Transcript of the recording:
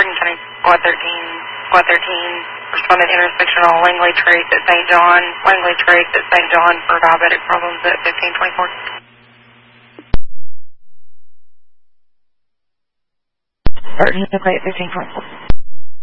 Hardin County Squad 13. Squad 13 responded intersection on Langley Trace at St. John. Langley Trace at St. John for diabetic problems at 1524. Hardin, okay, 1524.